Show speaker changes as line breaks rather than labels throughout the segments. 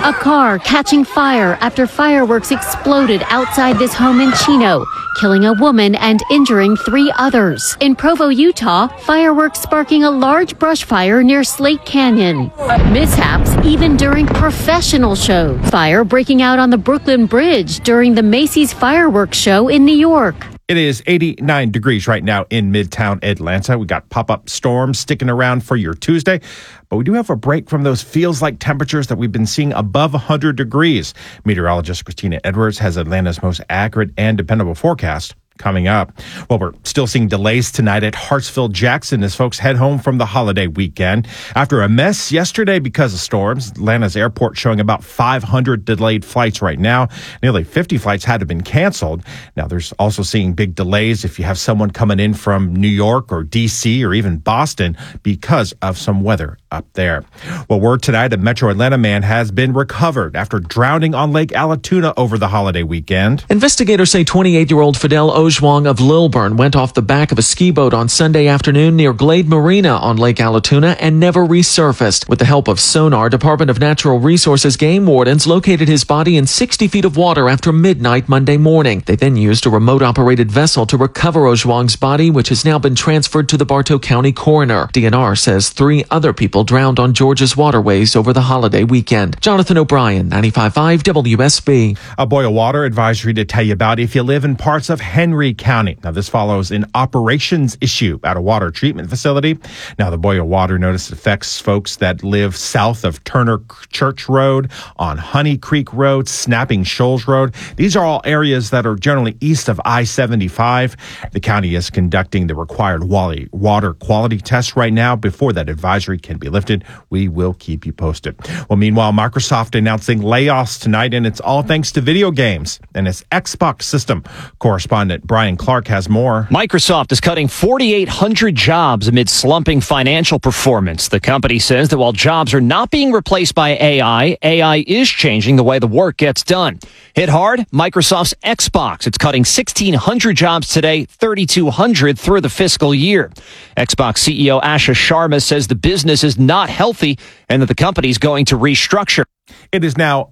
A car catching fire after fireworks exploded outside this home in Chino, killing a woman and injuring 3 others. In Provo, Utah, fireworks sparking a large brush fire near Slate Canyon. Mishaps even during professional shows. Fire breaking out on the Brooklyn Bridge during the Macy's fireworks show in New York.
It is 89 degrees right now in Midtown Atlanta. We got pop-up storms sticking around for your Tuesday, but we do have a break from those feels-like temperatures that we've been seeing above 100 degrees. Meteorologist Christina Edwards has Atlanta's most accurate and dependable forecast coming up. Well, we're still seeing delays tonight at Hartsfield-Jackson as folks head home from the holiday weekend. After a mess yesterday because of storms, Atlanta's airport showing about 500 delayed flights right now. Nearly 50 flights had to been canceled. Now, there's also seeing big delays if you have someone coming in from New York or D.C. or even Boston because of some weather up there. Well, word tonight, a Metro Atlanta man has been recovered after drowning on Lake Allatoona over the holiday weekend.
Investigators say 28-year-old Fidel Ojwang of Lilburn went off the back of a ski boat on Sunday afternoon near Glade Marina on Lake Allatoona and never resurfaced. With the help of sonar, Department of Natural Resources game wardens located his body in 60 feet of water after midnight Monday morning. They then used a remote-operated vessel to recover Ojwang's body, which has now been transferred to the Bartow County coroner. DNR says 3 other people drowned on Georgia's waterways over the holiday weekend. Jonathan O'Brien, 95.5 WSB.
A boil water advisory to tell you about if you live in parts of Henry County. Now, this follows an operations issue at a water treatment facility. Now, the boil water notice affects folks that live south of Turner Church Road, on Honey Creek Road, Snapping Shoals Road. These are all areas that are generally east of I-75. The county is conducting the required water quality test right now. Before that advisory can be lifted, we will keep you posted. Well, meanwhile, Microsoft announcing layoffs tonight, and it's all thanks to video games and its Xbox system. Correspondent Brian Clark has more.
Microsoft is cutting 4,800 jobs amid slumping financial performance. The company says that while jobs are not being replaced by AI, AI is changing the way the work gets done. Hit hard, Microsoft's Xbox. It's cutting 1,600 jobs today, 3,200 through the fiscal year. Xbox CEO Asha Sharma says the business is not healthy and that the company is going to restructure.
It is now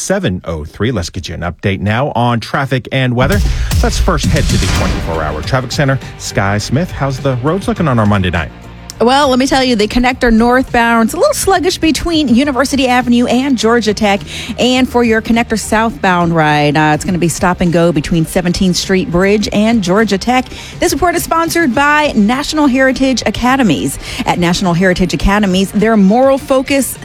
7:03. Let's get you an update now on traffic and weather. Let's first head to the 24-hour traffic center. Sky Smith, how's the roads looking on our Monday night?
Well, let me tell you, the connector northbound, it's a little sluggish between University Avenue and Georgia Tech. And for your connector southbound ride, it's going to be stop and go between 17th Street Bridge and Georgia Tech. This report is sponsored by National Heritage Academies. At National Heritage Academies, their moral focus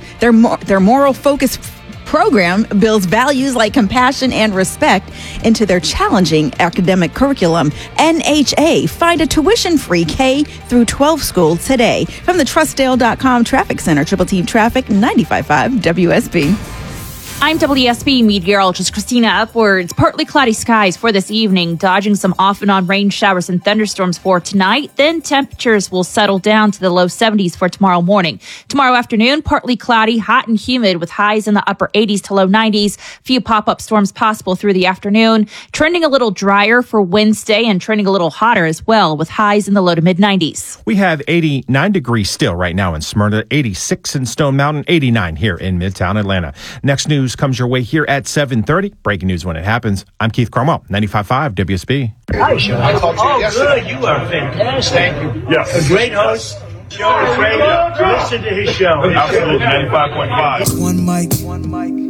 program builds values like compassion and respect into their challenging academic curriculum. NHA, find a tuition-free K through 12 school today. From the Trustdale.com Traffic Center, Triple Team Traffic, 95.5 WSB.
I'm WSB meteorologist Christina Upwards. Partly cloudy skies for this evening, dodging some off and on rain showers and thunderstorms for tonight. Then temperatures will settle down to the low 70s for tomorrow morning. Tomorrow afternoon, partly cloudy, hot and humid with highs in the upper 80s to low 90s. Few pop-up storms possible through the afternoon. Trending a little drier for Wednesday and trending a little hotter as well with highs in the low to mid 90s.
We have 89 degrees still right now in Smyrna, 86 in Stone Mountain, 89 here in Midtown Atlanta. Next news comes your way here at 7:30. Breaking news when it happens. I'm Keith Cromwell, 95.5 WSB.
Hi, Sean. I talked to you yesterday. Good. You are fantastic. Thank you. Yes. A great host. Sean is ready to listen to his show. Absolutely. 95.5. One mic.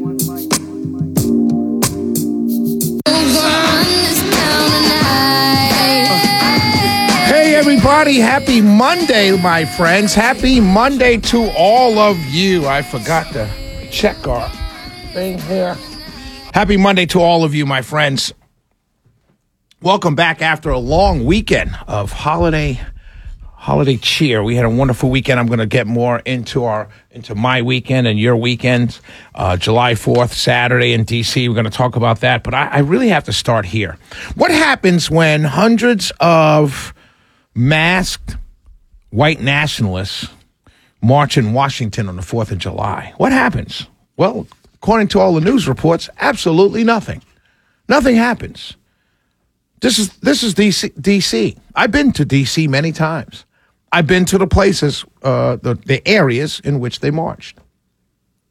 Hey, everybody. Happy Monday, my friends. Happy Monday to all of you. I forgot to check our thing here. Happy Monday to all of you, my friends. Welcome back after a long weekend of holiday cheer. We had a wonderful weekend. I'm going to get more into my weekend and your weekend. July 4th, Saturday in D.C. We're going to talk about that. But I really have to start here. What happens when hundreds of masked white nationalists march in Washington on the 4th of July? What happens? Well, according to all the news reports, absolutely nothing. Nothing happens. This is D.C. I've been to D.C. many times. I've been to the places, the areas in which they marched.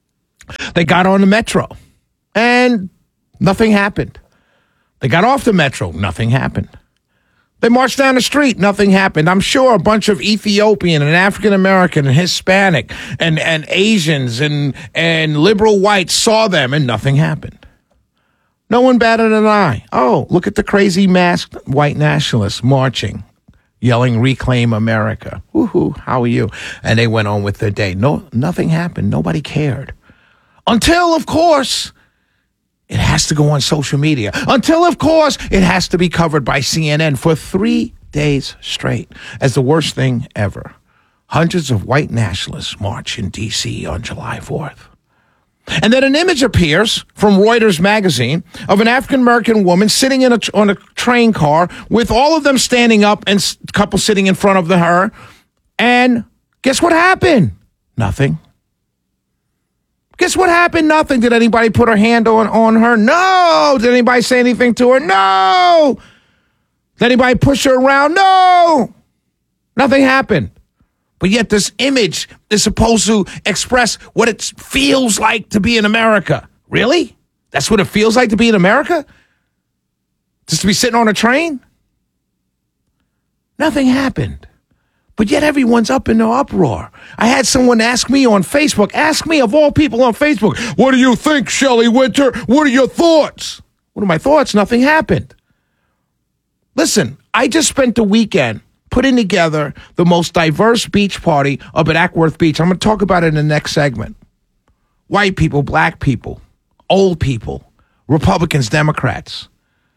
They got on the metro, and nothing happened. They got off the metro, nothing happened. They marched down the street, nothing happened. I'm sure a bunch of Ethiopian and African American and Hispanic and Asians and liberal whites saw them, and nothing happened. No one batted an eye. Oh, look at the crazy masked white nationalists marching, yelling, "Reclaim America." Woohoo, how are you? And they went on with their day. No, nothing happened. Nobody cared. Until, of course, it has to go on social media. Until, of course, it has to be covered by CNN for 3 days straight as the worst thing ever. Hundreds of white nationalists march in D.C. on July 4th. And then an image appears from Reuters magazine of an African-American woman sitting on a train car with all of them standing up and a couple sitting in front of her. And guess what happened? Nothing. Guess what happened? Nothing. Did anybody put her hand on her? No. Did anybody say anything to her? No. Did anybody push her around? No. Nothing happened. But yet this image is supposed to express what it feels like to be in America. Really? That's what it feels like to be in America? Just to be sitting on a train? Nothing happened. But yet everyone's up in the uproar. I had someone ask me on Facebook, ask me of all people on Facebook, "What do you think, Shelley Winter? What are your thoughts?" What are my thoughts? Nothing happened. Listen, I just spent the weekend putting together the most diverse beach party up at Ackworth Beach. I'm going to talk about it in the next segment. White people, black people, old people, Republicans, Democrats,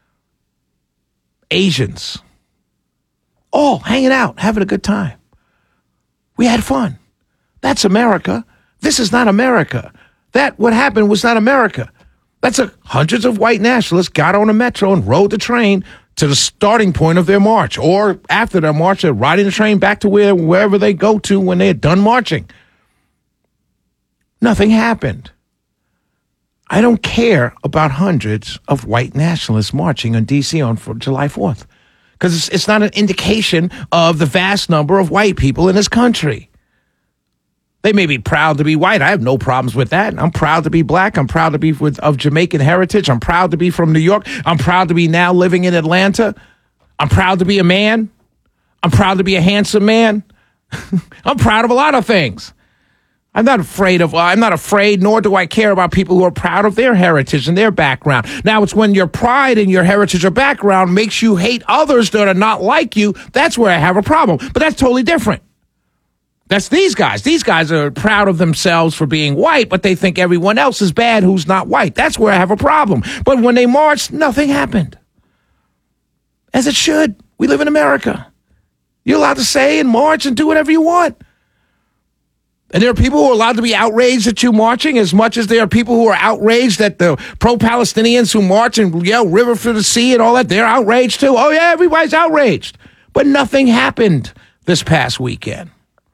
Asians, all hanging out, having a good time. We had fun. That's America. This is not America. What happened was not America. Hundreds of white nationalists got on a metro and rode the train to the starting point of their march. Or after their march, they're riding the train back to wherever they go to when they're done marching. Nothing happened. I don't care about hundreds of white nationalists marching in D.C. on July 4th. Because it's not an indication of the vast number of white people in this country. They may be proud to be white. I have no problems with that. I'm proud to be black. I'm proud to be of Jamaican heritage. I'm proud to be from New York. I'm proud to be now living in Atlanta. I'm proud to be a man. I'm proud to be a handsome man. I'm proud of a lot of things. I'm not afraid, nor do I care about people who are proud of their heritage and their background. Now, it's when your pride in your heritage or background makes you hate others that are not like you, that's where I have a problem. But that's totally different. That's these guys. These guys are proud of themselves for being white, but they think everyone else is bad who's not white. That's where I have a problem. But when they marched, nothing happened. As it should. We live in America. You're allowed to say and march and do whatever you want. And there are people who are allowed to be outraged at you marching as much as there are people who are outraged at the pro-Palestinians who march and yell river for the sea and all that. They're outraged too. Oh, yeah, everybody's outraged. But nothing happened this past weekend.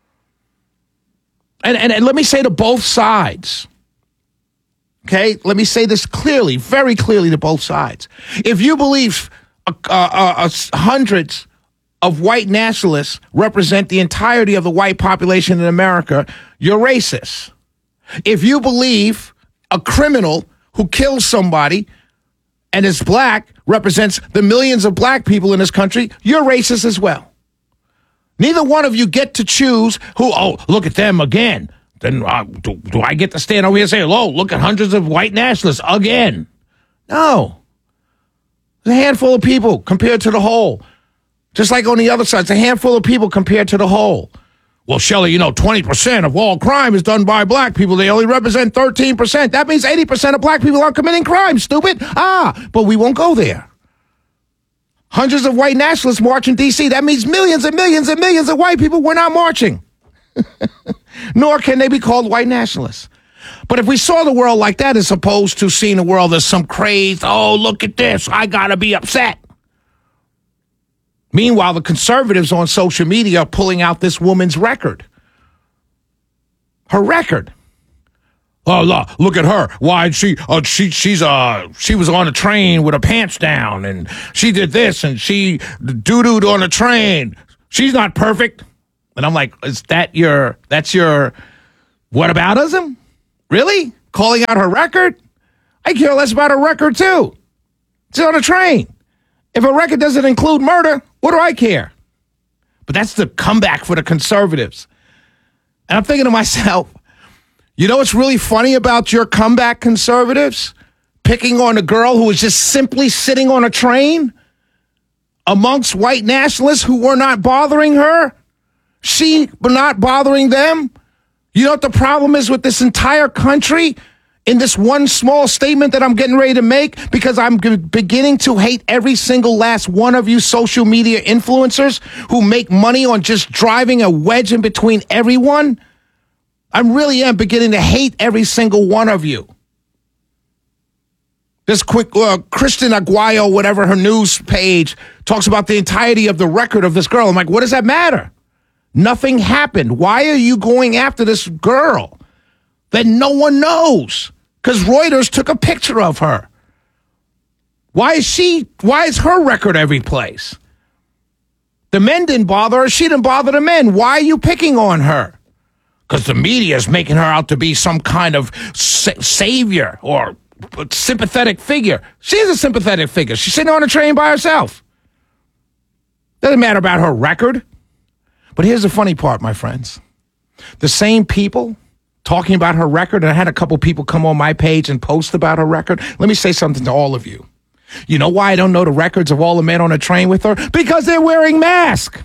And let me say to both sides, okay? Let me say this clearly, very clearly to both sides. If you believe hundreds of white nationalists represent the entirety of the white population in America, you're racist. If you believe a criminal who kills somebody and is black represents the millions of black people in this country, you're racist as well. Neither one of you get to choose who, oh, look at them again. Then do I get to stand over here and say, oh, look at hundreds of white nationalists again? No. It's a handful of people compared to the whole. Just like on the other side, it's a handful of people compared to the whole. Well, Shelley, 20% of all crime is done by black people. They only represent 13%. That means 80% of black people aren't committing crime, stupid. But we won't go there. Hundreds of white nationalists march in D.C. That means millions and millions and millions of white people were not marching. Nor can they be called white nationalists. But if we saw the world like that as opposed to seeing the world as some crazed, oh, look at this, I gotta be upset. Meanwhile, the conservatives on social media are pulling out this woman's record. Her record. Oh, look at her. Why she was on a train with her pants down and she did this and she doo-dooed on a train. She's not perfect. And I'm like, that's your whataboutism? Really? calling out her record. I care less about her record, too. She's on a train. If a record doesn't include murder, what do I care? But that's the comeback for the conservatives. And I'm thinking to myself, you know what's really funny about your comeback, conservatives? Picking on a girl who was just simply sitting on a train amongst white nationalists who were not bothering her. She were not bothering them. You know what the problem is with this entire country? In this one small statement that I'm getting ready to make, because I'm beginning to hate every single last one of you social media influencers who make money on just driving a wedge in between everyone. I really am beginning to hate every single one of you. This quick, Kristen Aguayo, whatever her news page, talks about the entirety of the record of this girl. I'm like, what does that matter? Nothing happened. Why are you going after this girl that no one knows? Because Reuters took a picture of her. Why is her record every place? The men didn't bother her. She didn't bother the men. Why are you picking on her? Because the media is making her out to be some kind of savior or sympathetic figure. She's a sympathetic figure. She's sitting on a train by herself. Doesn't matter about her record. But here's the funny part, my friends. The same people talking about her record, and I had a couple people come on my page and post about her record. Let me say something to all of you. You know why I don't know the records of all the men on the train with her? Because they're wearing masks.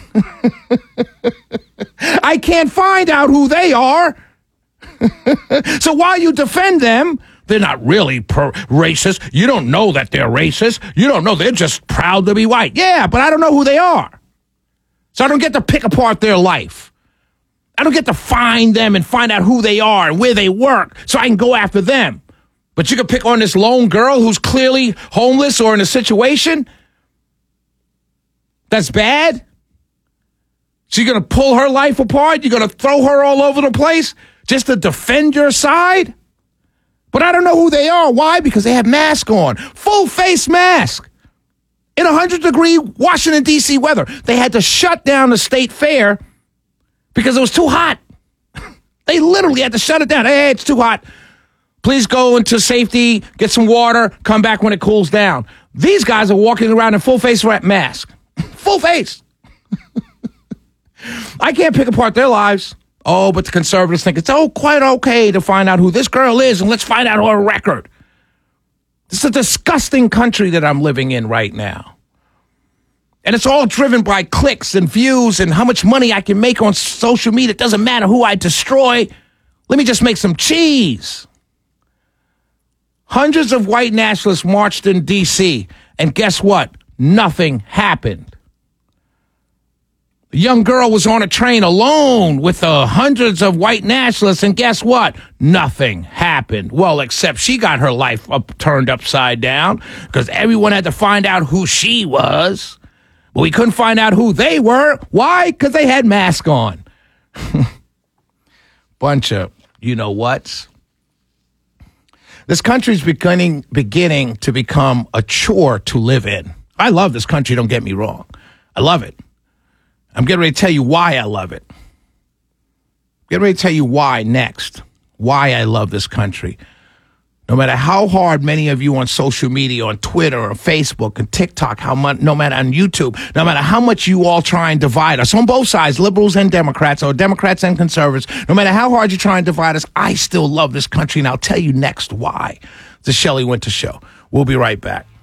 I can't find out who they are. So while you defend them, they're not really racist. You don't know that they're racist. You don't know. They're just proud to be white. Yeah, but I don't know who they are. So I don't get to pick apart their life. I don't get to find them and find out who they are and where they work so I can go after them. But you can pick on this lone girl who's clearly homeless or in a situation that's bad. So you're going to pull her life apart? You're going to throw her all over the place just to defend your side? But I don't know who they are. Why? Because they have masks on. Full face mask. In 100-degree Washington, D.C. weather. They had to shut down the state fair because it was too hot. They literally had to shut it down. Hey, it's too hot. Please go into safety, get some water, come back when it cools down. These guys are walking around in full face mask. Full face. I can't pick apart their lives. Oh, but the conservatives think it's quite okay to find out who this girl is, and let's find out her record. This is a disgusting country that I'm living in right now. And it's all driven by clicks and views and how much money I can make on social media. It doesn't matter who I destroy. Let me just make some cheese. Hundreds of white nationalists marched in D.C., and guess what? Nothing happened. A young girl was on a train alone with hundreds of white nationalists, and guess what? Nothing happened. Well, except she got her life turned upside down because everyone had to find out who she was. But we couldn't find out who they were. Why? Because they had masks on. Bunch of you-know-whats. This country's beginning to become a chore to live in. I love this country, don't get me wrong. I love it. I'm getting ready to tell you why I love it. Getting ready to tell you why next. Why I love this country. No matter how hard many of you on social media, on Twitter or Facebook and TikTok, no matter on YouTube, no matter how much you all try and divide us on both sides, liberals and Democrats, or Democrats and conservatives, no matter how hard you try and divide us, I still love this country, and I'll tell you next why. The Shelley Winter Show. We'll be right back.